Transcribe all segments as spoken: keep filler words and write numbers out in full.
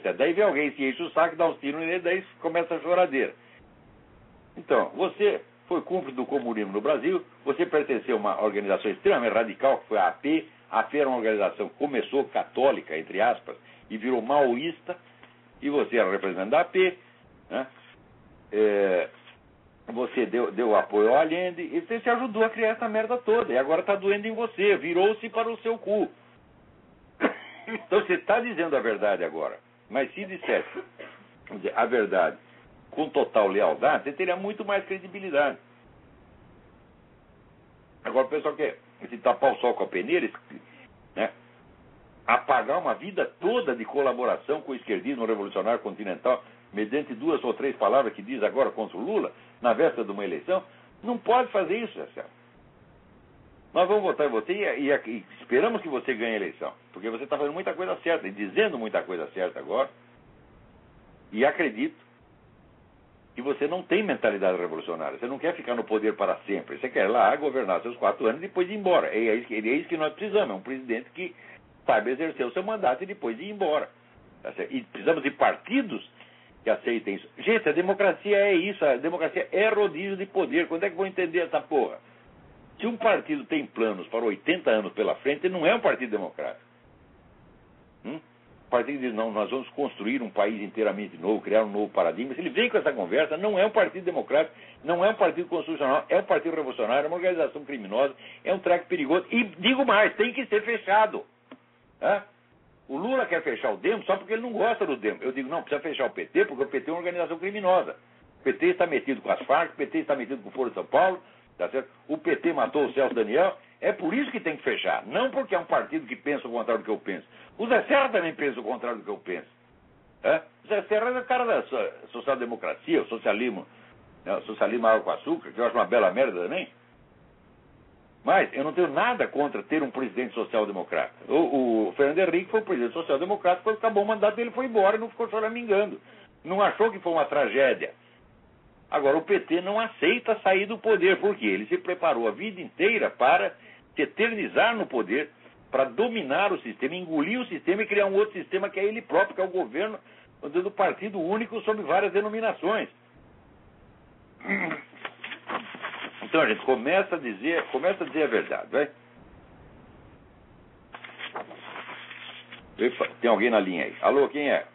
etcétera. Daí vem alguém, se enche o saco, dá uns tiros nele, daí começa a choradeira. Então, você foi cúmplice do comunismo no Brasil, você pertenceu a uma organização extremamente radical, que foi a A P. A A P era uma organização que começou católica, entre aspas, e virou maoísta, e você era representante da A P, né? É, você deu, deu apoio ao Allende, e você se ajudou a criar essa merda toda, e agora está doendo em você, virou-se para o seu cu. Então você está dizendo a verdade agora, mas se dissesse a verdade com total lealdade, você teria muito mais credibilidade. Agora o pessoal quer se tapar o sol com a peneira, né? Apagar uma vida toda de colaboração com o esquerdismo revolucionário continental, mediante duas ou três palavras que diz agora contra o Lula, na véspera de uma eleição. Não pode fazer isso, Marcelo. Nós vamos votar em você e, e, e esperamos que você ganhe a eleição, porque você está fazendo muita coisa certa e dizendo muita coisa certa agora. E acredito que você não tem mentalidade revolucionária. Você não quer ficar no poder para sempre. Você quer ir lá governar seus quatro anos e depois ir embora. É isso, é isso que nós precisamos. É um presidente que saiba exercer o seu mandato e depois ir embora. E precisamos de partidos que aceitem isso. Gente, a democracia é isso. A democracia é rodízio de poder. Quando é que vão entender essa porra? Se um partido tem planos para oitenta anos pela frente, ele não é um partido democrático. Hum? O partido diz, não, nós vamos construir um país inteiramente novo, criar um novo paradigma. Se ele vem com essa conversa, não é um partido democrático, não é um partido constitucional, é um partido revolucionário, é uma organização criminosa, é um traque perigoso. E digo mais, tem que ser fechado. Tá? O Lula quer fechar o Demo só porque ele não gosta do Demo. Eu digo, não, precisa fechar o P T, porque o P T é uma organização criminosa. O P T está metido com as Farc, o P T está metido com o Foro de São Paulo, tá certo? O P T matou o Celso Daniel. É por isso que tem que fechar. Não porque é um partido que pensa o contrário do que eu penso. O Zé Serra também pensa o contrário do que eu penso. É? O Zé Serra é o cara da social-democracia, o socialismo, né? O socialismo água com açúcar, que eu acho uma bela merda também. Mas eu não tenho nada contra ter um presidente social-democrata. O, o Fernando Henrique foi um presidente social-democrata, quando acabou o mandato dele foi embora e não ficou choramingando. Não achou que foi uma tragédia. Agora, o P T não aceita sair do poder, porque ele se preparou a vida inteira para se eternizar no poder, para dominar o sistema, engolir o sistema e criar um outro sistema que é ele próprio, que é o governo do partido único sob várias denominações. Então a gente começa a dizer, começa a dizer a verdade, vai? Tem alguém na linha aí. Alô, quem é?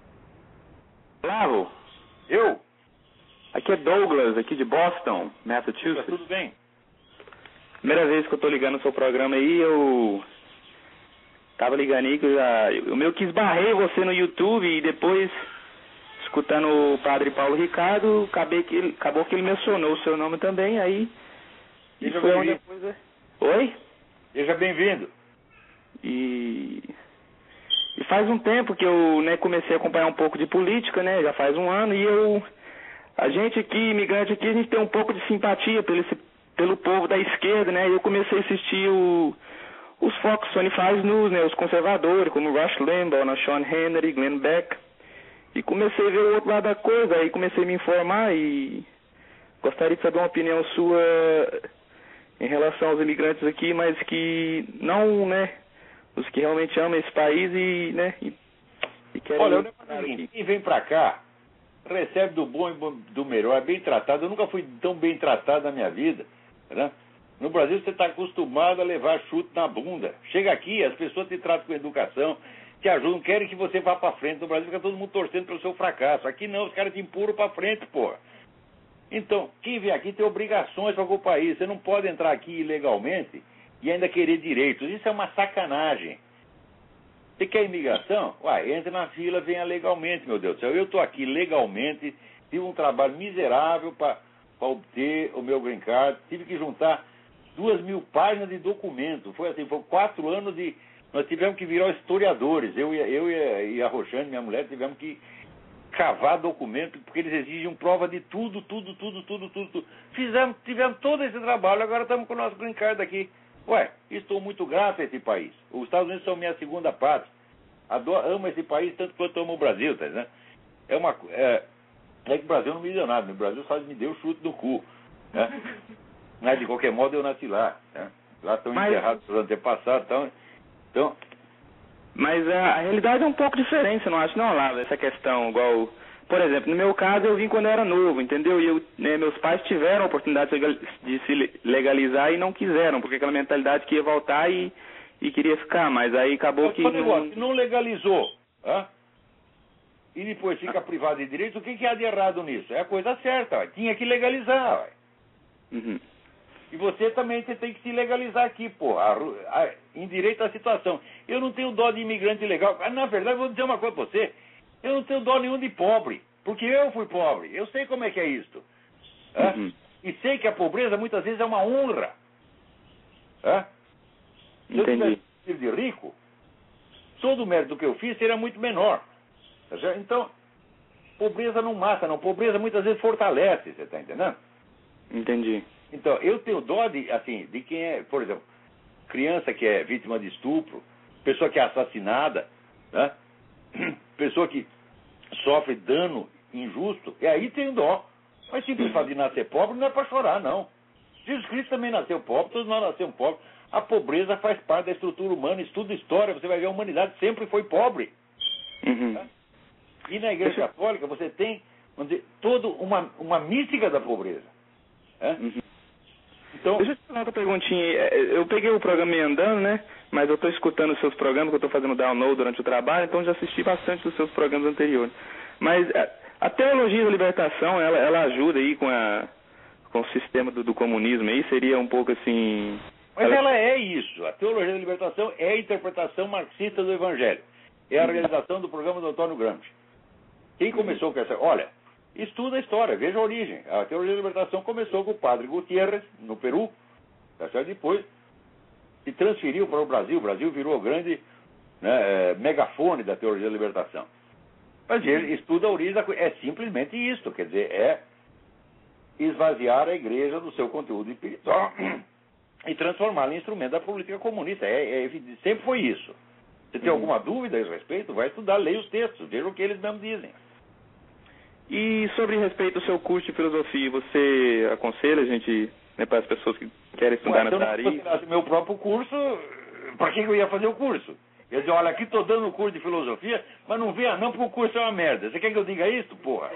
Claro. Eu? Aqui é Douglas, aqui de Boston, Massachusetts. Tudo bem? Primeira vez que eu tô ligando no seu programa aí, eu tava ligando aí que eu já... Eu meio que esbarrei você no YouTube e depois, escutando o padre Paulo Ricardo, acabei que ele, acabou que ele mencionou o seu nome também, aí... Seja bem-vindo. Coisa... Oi? Seja bem-vindo. E... E faz um tempo que eu, né, comecei a acompanhar um pouco de política, né, já faz um ano, e eu... A gente aqui, imigrante aqui, a gente tem um pouco de simpatia pelo, esse, pelo povo da esquerda, né? Eu comecei a assistir o, os Fox vinte e cinco News, né? Os conservadores, como Rush Limbaugh, Sean Hannity, Glenn Beck. E comecei a ver o outro lado da coisa, aí comecei a me informar e gostaria de saber uma opinião sua em relação aos imigrantes aqui, mas que não, né? Os que realmente amam esse país e, né? E, e querem... Olha, eu quem vem pra cá recebe do bom e do melhor, é bem tratado. Eu nunca fui tão bem tratado na minha vida, né? No Brasil você está acostumado a levar chute na bunda. Chega aqui, as pessoas te tratam com educação, te ajudam, querem que você vá para frente. No Brasil fica todo mundo torcendo pelo seu fracasso. Aqui não, os caras te empurram para frente, porra. Então, quem vem aqui tem obrigações para o país. Você não pode entrar aqui ilegalmente e ainda querer direitos. Isso é uma sacanagem. Você quer imigração? Uai, entra na fila, venha legalmente, meu Deus do céu. Eu estou aqui legalmente, tive um trabalho miserável para obter o meu green card, tive que juntar duas mil páginas de documento. Foi assim, foi quatro anos de... Nós tivemos que virar historiadores. Eu, eu e a Roxane, minha mulher, tivemos que cavar documento, porque eles exigem prova de tudo, tudo, tudo, tudo, tudo, tudo. Fizemos, tivemos todo esse trabalho, agora estamos com o nosso green card aqui. Ué, estou muito grato a esse país. Os Estados Unidos são minha segunda pátria. Adoro, amo esse país tanto quanto amo o Brasil, tá, né? É uma... É, é que o Brasil não me deu nada. O Brasil só me deu chute no cu, né? Mas, de qualquer modo, eu nasci lá, né? Lá estão Mas... enterrados os antepassados. Então, então, Mas a, a realidade é um pouco diferente, você não acha, não, Olavo, essa questão, igual... Por exemplo, no meu caso, eu vim quando eu era novo, entendeu? E eu, né, meus pais tiveram a oportunidade de se legalizar e não quiseram, porque aquela mentalidade que ia voltar e, e queria ficar, mas aí acabou que... Não, não... não legalizou, hein? E depois fica privado de direitos, o que, que há de errado nisso? É a coisa certa, ó. Tinha que legalizar. Ó. Uhum. E você também você tem que se legalizar aqui, pô, a, a, em direito à situação. Eu não tenho dó de imigrante ilegal. Na verdade, eu vou dizer uma coisa pra você. Eu não tenho dó nenhum de pobre, porque eu fui pobre. Eu sei como é que é isso. Uhum. E sei que a pobreza muitas vezes é uma honra. É? Se Entendi. eu tivesse sido de rico, todo o mérito que eu fiz seria muito menor. Então, pobreza não mata, não. Pobreza muitas vezes fortalece, você está entendendo? Entendi. Então, eu tenho dó de, assim, de quem é, por exemplo, criança que é vítima de estupro, pessoa que é assassinada, né? Pessoa que sofre dano injusto, e aí tem dó. Mas simples fato de nascer pobre não é para chorar, não. Jesus Cristo também nasceu pobre, todos nós nascemos pobres. A pobreza faz parte da estrutura humana, estuda história, você vai ver a humanidade sempre foi pobre. Uhum. Né? E na Igreja Católica você tem, vamos dizer, toda uma, uma mística da pobreza. Né? Uhum. Então, deixa eu te fazer outra perguntinha. Eu peguei o programa meio andando, né? Mas eu estou escutando os seus programas, que eu estou fazendo download durante o trabalho, então já assisti bastante dos seus programas anteriores. Mas a, a teologia da libertação, ela, ela ajuda aí com, a, com o sistema do, do comunismo aí? Seria um pouco assim... Mas ela... ela é isso. A teologia da libertação é a interpretação marxista do Evangelho. É a realização do programa do Antônio Gramsci. Quem começou com essa... Olha, estuda a história, veja a origem. A teologia da libertação começou com o padre Gutiérrez, no Peru, tá certo? Depois se transferiu para o Brasil. O Brasil virou o grande, né, megafone da teologia da libertação. Mas ele estuda a origem da coisa. É simplesmente isso, quer dizer, é esvaziar a igreja do seu conteúdo espiritual e transformá-la em instrumento da política comunista. É, é, sempre foi isso. Se tem alguma dúvida a esse respeito, vai estudar, leia os textos, veja o que eles mesmos dizem. E sobre respeito ao seu curso de filosofia, você aconselha a gente, né, para as pessoas que querem estudar Ué, nessa área? Se eu não considerasse meu próprio curso, para que eu ia fazer o curso? Eu dizer, olha, aqui estou dando o curso de filosofia, mas não venha não, porque o curso é uma merda. Você quer que eu diga isso, porra?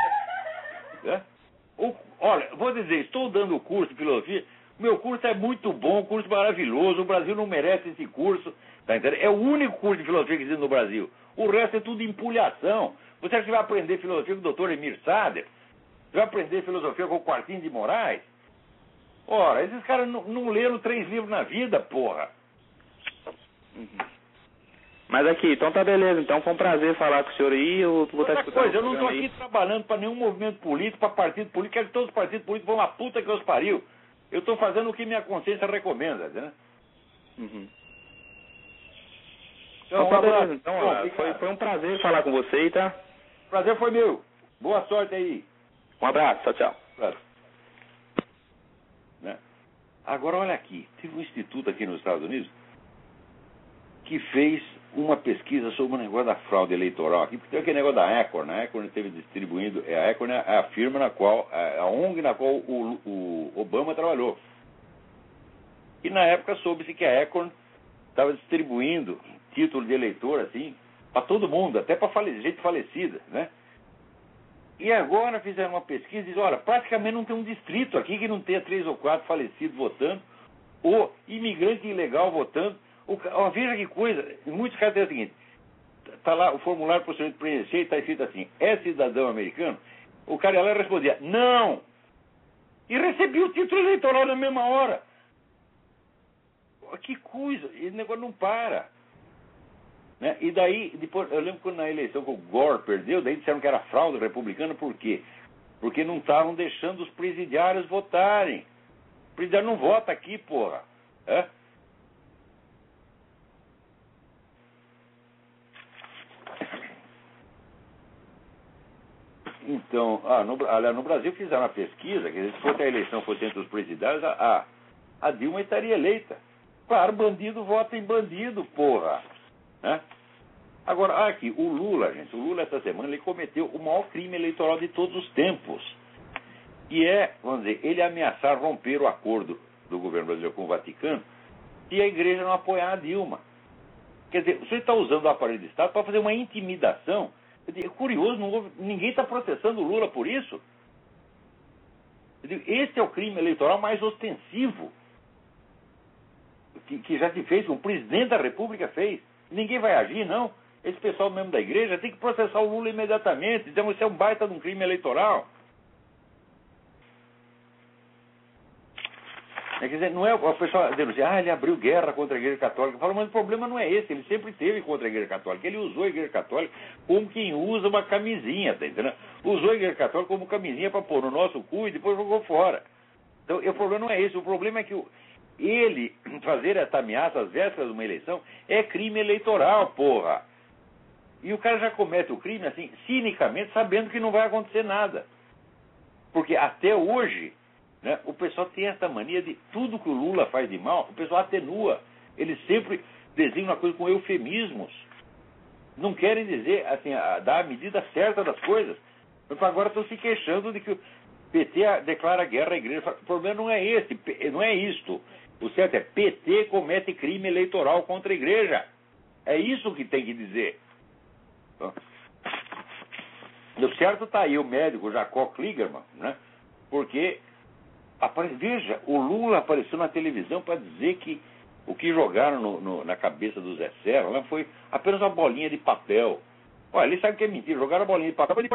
É? O, olha, vou dizer, estou dando o curso de filosofia, meu curso é muito bom, um curso maravilhoso, o Brasil não merece esse curso, tá entendendo? É o único curso de filosofia que existe no Brasil. O resto é tudo empulhação. Você acha que vai aprender filosofia com o doutor Emir Sader? Você vai aprender filosofia com o Quartinho de Moraes? Ora, esses caras não, não leram três livros na vida, porra. Uhum. Mas aqui, então tá beleza. Então foi um prazer falar com o senhor aí. Eu vou estar escutando coisa, eu não estou aqui aí. trabalhando para nenhum movimento político, para partido político. Quero que todos os partidos políticos vão à puta que os pariu. Eu estou fazendo o que minha consciência recomenda, né? Uhum. Então, então, tá um abraço. beleza. Então, Bom, foi, foi um prazer falar com você aí, tá? Prazer foi meu. Boa sorte aí. Um abraço. Tchau, tchau. Claro. Né? Agora, olha aqui. Teve um instituto aqui nos Estados Unidos que fez uma pesquisa sobre o negócio da fraude eleitoral aqui, porque tem aquele negócio da Acorn, né? A Acorn esteve distribuindo, a Acorn é a firma na qual, a ONG na qual o, o Obama trabalhou. E na época soube-se que a Acorn estava distribuindo título de eleitor, assim, para todo mundo, até para fale, gente falecida, né? E agora fizeram uma pesquisa e dizem, olha, praticamente não tem um distrito aqui que não tenha três ou quatro falecidos votando, ou imigrante ilegal votando. O, ó, veja que coisa, em muitos casos é o seguinte, está lá o formulário para o senhor preencher e está escrito assim, é cidadão americano? O cara lá respondia, não! E recebia o título eleitoral na mesma hora. Que coisa, esse negócio não para. Né? E daí, depois, eu lembro quando na eleição que o Gore perdeu, daí disseram que era fraude republicana, por quê? Porque não estavam deixando os presidiários votarem. O presidiário não vota aqui, porra. É? Então, ah, no, aliás, no Brasil fizeram uma pesquisa, que se fosse a eleição fosse entre os presidiários, a, a, a Dilma estaria eleita. Claro, bandido vota em bandido, porra. Né? Agora, aqui, o Lula, gente, o Lula essa semana ele cometeu o maior crime eleitoral de todos os tempos. E é, vamos dizer, ele ameaçar romper o acordo do governo brasileiro com o Vaticano se a igreja não apoiar a Dilma. Quer Quer dizer, você está usando o aparelho de Estado para fazer uma intimidação. É curioso, não houve, ninguém está processando o Lula por isso. Esse é o crime eleitoral mais ostensivo que, que já se fez, que o presidente da República fez. Ninguém vai agir, não. Esse pessoal mesmo da igreja tem que processar o Lula imediatamente. Então isso é um baita de um crime eleitoral. É, quer dizer, não é o pessoal denunciar, ah, ele abriu guerra contra a Igreja Católica. Fala, mas o problema não é esse, ele sempre teve contra a Igreja Católica. Ele usou a Igreja Católica como quem usa uma camisinha, tá entendendo? Usou a Igreja Católica como camisinha para pôr no nosso cu e depois jogou fora. Então, o problema não é esse, o problema é que o, ele fazer essa ameaça às vésperas de uma eleição é crime eleitoral, porra. E o cara já comete o crime, assim, cinicamente, sabendo que não vai acontecer nada. Porque até hoje, né, o pessoal tem essa mania de tudo que o Lula faz de mal, o pessoal atenua. Eles sempre desenham uma coisa com eufemismos. Não querem dizer, assim, a, dar a medida certa das coisas. Então agora estão se queixando de que o P T declara guerra à igreja. O problema não é esse, não é isto. O certo é P T comete crime eleitoral contra a igreja. É isso que tem que dizer. O certo está aí o médico Jacó Kligerman, né? Porque, veja, o Lula apareceu na televisão para dizer que o que jogaram no, no, na cabeça do Zé Serra lá foi apenas uma bolinha de papel. Olha, ele sabe que é mentira, jogaram a bolinha de papel